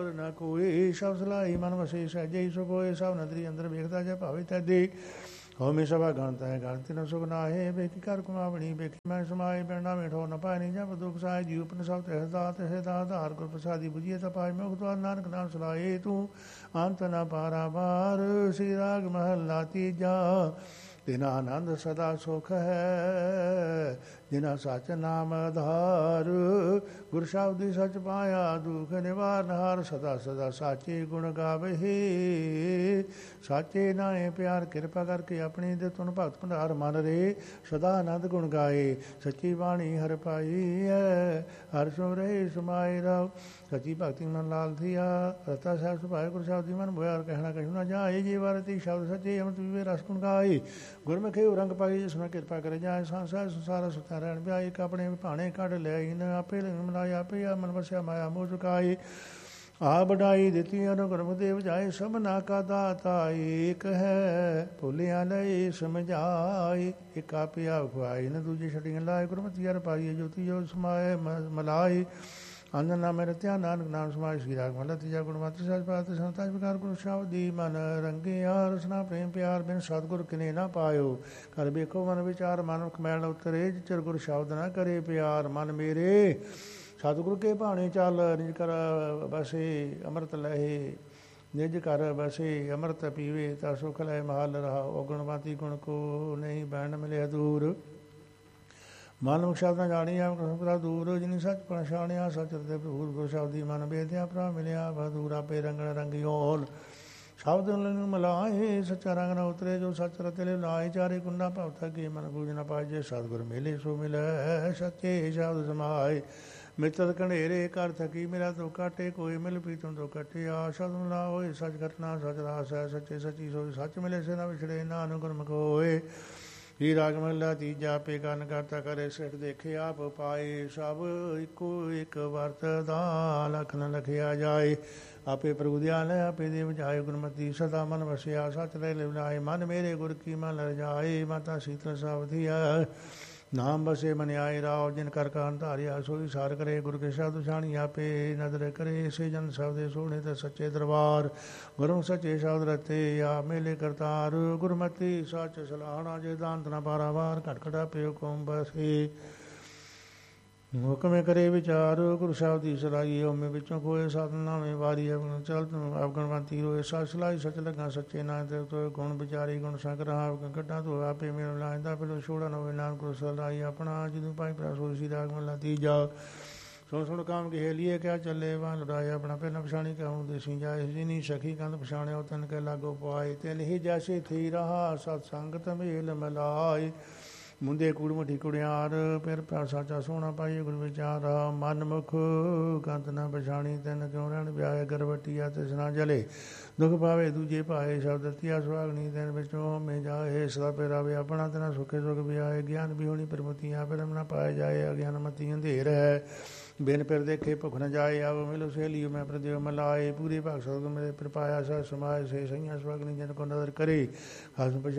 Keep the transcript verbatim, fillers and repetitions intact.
ਨਾ ਕੋਈ ਸਭ ਸਲਾਈ ਮਨ ਵਸੇ ਸਹਿਜੇ ਸੁਖ ਹੋਏ ਸਭ ਨਦਰੀ ਅੰਦਰ ਵੇਖਦਾ ਜੇ ਭਾਵੇਂ ਤੈਦੇ ਹੋਮੇ ਸਭਾ ਗਣਤ ਹੈ ਗਣਤੀ ਨ ਸੁਖ ਨਾਹੇ ਵੇਖੀ ਕਰ ਕੁਮਾਵਣੀ ਵੇਖੀ ਮੈਂ ਸਮਾਏ ਪਿੰਡਾ ਮੇਠੋ ਨ ਪਾਇ ਨਹੀਂ ਜਬ ਦੁਖ ਸਾਇ ਜੀਉ ਪਨ ਸਭ ਤੇ ਹਦਾ ਤੇ ਦਾ ਆਧਾਰ ਗੁਰ ਪ੍ਰਸਾਦੀ ਬੁਝੀਏ ਤਾ ਪਾਇ ਮੁਖ ਦਵਾਰ ਨਾਨਕ ਨਾਮ ਸਲਾਏ ਤੂੰ ਅੰਤ ਨ ਪਾਰਾਵਾਰ ਸ੍ਰੀ ਰਾਗ ਮਹਲਾ ਤੀਜਾ ਤਿਨਾ ਆਨੰਦ ਸਦਾ ਸੁਖ ਹੈ ਜਿਨਾ ਸਚ ਨਾਮ ਆਧਾਰ ਗੁਰ ਸ਼ਬਦੀ ਸਚ ਪਾਇਆ ਦੁਖ ਨਿਵਾਰਨ ਹਾਰ ਸਦਾ ਸਦਾ ਸਾਚੇ ਗੁਣ ਗਾਵਹਿ ਸਾਚੇ ਨਾਏ ਪਿਆਰ ਕਿਰਪਾ ਕਰਕੇ ਆਪਣੀ ਦੇ ਤੁਨ ਭਗਤ ਭੰਡਾਰ ਮਨ ਰੇ ਸਦਾ ਆਨੰਦ ਗੁਣ ਗਾਏ ਸੱਚੀ ਬਾਣੀ ਹਰ ਪਾਈ ਹੈ ਹਰ ਸੋ ਰਹੇ ਸਮਾਏ ਰਵ ਸੱਚੀ ਭਗਤੀ ਮਨ ਲਾਲ ਥੀਆ ਰਤਾ ਸਾਹਿਬ ਸੁਭਾਏ ਗੁਰ ਸ਼ਬਦੀ ਮਨ ਬੋਇਆਰ ਕਹਿਣਾ ਕਹੂ ਨਾ ਜਾਏ ਜੀ ਵਰਤੀ ਸ਼ਬਦ ਸੱਚੇ ਅਮਤ ਵਿਵੇ ਰਸ ਗੁਣ ਗਾਏ ਗੁਰਮੁਖੇ ਰੰਗ ਪਾਈ ਜਿਸ ਨਾਲ ਕਿਰਪਾ ਕਰੇ ਜਾਏ ਸੰਸਾਰ ਸੰਸਾਰ ਸੁਤਾ ਰਹਿਣ ਪਿਆ ਇੱਕ ਆਪਣੇ ਭਾਣੇ ਕੱਢ ਲਿਆਈ ਨ ਆਪੇ ਲਿੰਗ ਮਨਾਇਆ ਆਪੇ ਆ ਮਨ ਵਸਿਆ ਮਾਇਆ ਮੋਹ ਚੁਕਾਈ ਆ ਬੜਾਈ ਦਿੱਤੀ ਅਨੁ ਗੁਰਮੁਖ ਦੇਵ ਜਾਏ ਸਭਨਾ ਕਾ ਦਾਤਾ ਏਕ ਹੈ ਭੁੱਲਿਆ ਲਈ ਸਮਝਾਈ ਇੱਕ ਆਪੇ ਆ ਖਵਾਈ ਨ ਦੂਜੇ ਛੜੀਆਂ ਲਾਏ ਗੁਰਮਤਿ ਹਰ ਪਾਈ ਜੋਤੀ ਜੋ ਸਮਾਏ ਮਲਾਈ ਅੰਨ ਨਾਮ ਮੇਰੇ ਧਿਆਨ ਨਾਨਕ ਨਾਮ ਸਮਾਇ ਸ੍ਰੀ ਰਾਗ ਮਹਲਾ ਤੀਜਾ ਗੁਣਵੰਤ ਸਚ ਪਾਤ ਸੰਤਾਂ ਵਿਕਾਰ ਗੁਰੂ ਸ਼ਬਦੀ ਮਨ ਰੰਗਿਆ ਰਸਨਾ ਪ੍ਰੇਮ ਪਿਆਰ ਬਿਨ ਸਤਿਗੁਰ ਕਿਨੇ ਨਾ ਪਾਇਓ ਕਰ ਵੇਖੋ ਮਨ ਵਿਚਾਰ ਮਨੁਖ ਮੈਲ ਉਤਰੇ ਜਿਚਰ ਗੁਰ ਸ਼ਬਦ ਨਾ ਕਰੇ ਪਿਆਰ ਮਨ ਮੇਰੇ ਸਤਿਗੁਰ ਕੇ ਭਾਣੇ ਚੱਲ ਨਿਜ ਕਰ ਬਸੇ ਅੰਮ੍ਰਿਤ ਲਹੇ ਨਿਜ ਕਰ ਬਸੇ ਅੰਮ੍ਰਿਤ ਪੀਵੇ ਤਾਂ ਸੁਖ ਲੈ ਮਹਾਲ ਰਹਾ ਉਹ ਗੁਣਵੰਤੀ ਗੁਣ ਕੋ ਨਹੀਂ ਬੈਣ ਮਿਲੇ ਦੂਰ ਮਨ ਸ਼ਬਦ ਨਾ ਜਾਣੀ ਆਪ ਕਸਮਤਾ ਦੂਰ ਜਿਨੀ ਸੱਚ ਪਛਾਣਿਆ ਸੱਚ ਦੇ ਭੂਰ ਗੁਰ ਸ਼ਬਦੀ ਮਨ ਬੇਦਿਆ ਭਰਾ ਮਿਲਿਆ ਬਦੂਰ ਆਪੇ ਰੰਗਣ ਰੰਗਿਓਲ ਸ਼ਬਦ ਨੂੰ ਮਲਾਏ ਸੱਚਾ ਰੰਗ ਨਾ ਉਤਰੇ ਜੋ ਸੱਚ ਰਤੇ ਲੈ ਲਾਏ ਚਾਰੇ ਕੁੰਡਾ ਭਵਤਾ ਕੇ ਮਨ ਬੂਝ ਨਾ ਪਾਏ ਜੇ ਸਤਿਗੁਰ ਮਿਲੇ ਸੋ ਮਿਲੈ ਸੱਚੇ ਸ਼ਬਦ ਸਮਾਏ ਮਿੱਤਰ ਘਨੇਰੇ ਕਰ ਥਕੀ ਮੇਰਾ ਤੋ ਕਾਟੇ ਕੋਈ ਮਿਲ ਪੀਤੋਂ ਤੋ ਕਟਿਆ ਸ਼ਬਦ ਨਾ ਹੋਏ ਸੱਚ ਘਟਨਾ ਸੱਚ ਰਾਸ ਹੈ ਸੱਚੇ ਸੱਚੀ ਸੋਈ ਸੱਚ ਮਿਲੇ ਸੇ ਨਾ ਵਿਛੜੇ ਨਾਨਕ ਗੁਰਮੁਖ ਹੋਏ ਹੀ ਰਾਗ ਮਹਲਾ ਤੀਜਾ ਆਪੇ ਕੰਨ ਕਰਤਾ ਕਰੇ ਸਿੱਟ ਦੇਖੇ ਆਪ ਪਾਏ ਸਭ ਇੱਕੋ ਇੱਕ ਵਰਤਦਾ ਲਖ ਨ ਲਖਿਆ ਜਾਏ ਆਪੇ ਪ੍ਰਭੂ ਦਿਆਲ ਆਪੇ ਦੇ ਬੁਝਾਏ ਗੁਰਮਤੀ ਸਦਾ ਮਨ ਵਸਿਆ ਸਚ ਲੈ ਲਿਵਲਾਏ ਮਨ ਮੇਰੇ ਗੁਰ ਕੀ ਮਨ ਰਜਾਏ ਮਾਤਾ ਸੀਤਲ ਸਾਵਧੀਆ ਨਾਮ ਬਸੇ ਮਨ ਆਏ ਰਾਉ ਜਿਨ ਕਰ ਕਾਨ ਧਾਰਿਆ ਸੋਈ ਸਾਰ ਕਰੇ ਗੁਰ ਕੇ ਸ਼ਬਦ ਛਾਣੀ ਆਪੇ ਨਦਰ ਕਰੇ ਸੇ ਜਨ ਸਬਦੇ ਸੋਹਣੇ ਤੇ ਸੱਚੇ ਦਰਬਾਰ ਗੁਰੂ ਸੱਚੇ ਸ਼ਬਦ ਰਤੇ ਆ ਮੇਲੇ ਕਰਤਾਰ ਗੁਰਮਤੀ ਸੱਚ ਸਲਾਹਣਾ ਜੇ ਦਾਨਤ ਨਾ ਪਾਰਾਵਾਰ ਘਟ ਘਟਾ ਪਿਓ ਕੋਮ ਬਸੇ ਹੁਕਮੇ ਕਰੇ ਵਿਚਾਰ ਗੁਰੂ ਸਾਹਿਬ ਦੀ ਸਲਾਈ ਓਮੇ ਵਿੱਚੋਂ ਕੋਏ ਸਤਨਾਮੇ ਵਾਰੀ ਚਲ ਤੂੰ ਅਵਗਣਵੰਤੀ ਰੋਏ ਸੱਚ ਸਲਾਈ ਸੱਚ ਲੱਗਾ ਸੱਚੇ ਨਾਂ ਤੇ ਤੋ ਗੁਣ ਵਿਚਾਰੀ ਗੁਣ ਸੰਗ ਰਹਾ ਕੱਢਾਂ ਤੂੰ ਆਪੇ ਮੇਰੇ ਲਾਇਦਾ ਪਹਿਲੋ ਛੋੜਾ ਨਾ ਹੋਵੇ ਨਾਮ ਗੁਰੂ ਸਲਾਈ ਆਪਣਾ ਜਦੋਂ ਭਾਈ ਭਰਾ ਸੋਈ ਸੀ ਰਾਗ ਮਹਲਾ ਤੀਜਾ ਸੁਣ ਸੁਣ ਕਾਮ ਕੇ ਲੀਏ ਕਿਆ ਚੱਲੇ ਵਾਂ ਲੁੜਾਇਆ ਆਪਣਾ ਪਹਿਲਾਂ ਪਛਾਣੀ ਕਹੂੰ ਦੇਸੀ ਜਾਏ ਜਿਨੀ ਸਖੀ ਕੰਦ ਪਛਾਣਿਓ ਤਨ ਕੇ ਲਾਗੋ ਪਵਾਏ ਤਿਨ ਹੀ ਜੈਸੇ ਥੀ ਰਹਾ ਸਤ ਸੰਗਤ ਮੇਲ ਮਲਾਏ ਮੁੰਦੇ ਕੂੜ ਮੁਠੀ ਕੁੜਿਆਰ ਫਿਰ ਪਿਆਰ ਸਾਚਾ ਸੋਹਣਾ ਪਾਈਏ ਗੁਰੂ ਵਿਚਾਰ ਮਨ ਮੁਖ ਕੰਤ ਨਾ ਪਛਾਣੀ ਤੈਨ ਕਿਉਂ ਰਹਿਣ ਵਿਆਹੇ ਗਰਵਟੀਆ ਤਿਸ ਨਾ ਜਲੇ ਦੁਖ ਪਾਵੇ ਦੂਜੇ ਭਾਏ ਸ਼ਬਦ ਤੀਆ ਸੁਹਾਗਣੀ ਤੈਨ ਵਿੱਚੋਂ ਮੇ ਜਾਏ ਸਦਾ ਪੇਰਾਵੇ ਆਪਣਾ ਤੈਨਾ ਸੁਖੇ ਸੁਖ ਵਿਆਹੇ ਗਿਆਨ ਵੀ ਹੋਣੀ ਪਰਮਤੀਆਂ ਫਿਰਮ ਨਾ ਪਾਏ ਜਾਏ ਅਗਿਆਨ ਮਤੀ ਅੰਧੇਰ ਹੈ ਬਿਨ ਫਿਰ ਦੇਖੇ ਭੁੱਖ ਨ ਜਾਏ ਆਵ ਮਿਲੋ ਸਹੇਲੀਓ ਮੈਂ ਪ੍ਰਦੇਵ ਮਲਾਏ ਪੂਰੇ ਭਾਗ ਸਤਿਗੁਰ ਮੇਰੇ ਫਿਰ ਪਾਇਆ ਸਾ ਸਮਾਏ ਸੇ ਸਈਆਂ ਸੁਹਾਗਣੀ ਜਨ ਕੋ ਨਦਰ ਕਰੇ ਹਸ